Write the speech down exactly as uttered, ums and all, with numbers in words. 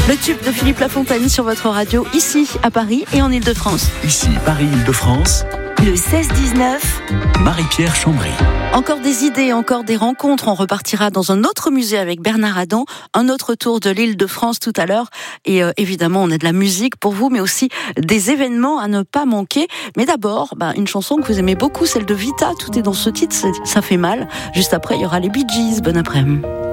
Le tube de Philippe Lafontaine sur votre radio, ici à Paris et en Ile-de-France. Ici, Paris-Île-de-France. Le seize dix-neuf. Marie-Pierre Chambry. Encore des idées, encore des rencontres. On repartira dans un autre musée avec Bernard Adam. Un autre tour de l'Île-de-France tout à l'heure. Et euh, évidemment, on a de la musique pour vous, mais aussi des événements à ne pas manquer. Mais d'abord, bah, une chanson que vous aimez beaucoup, celle de Vita. Tout est dans ce titre, ça fait mal. Juste après, il y aura les Bee Gees. Bon après-midi.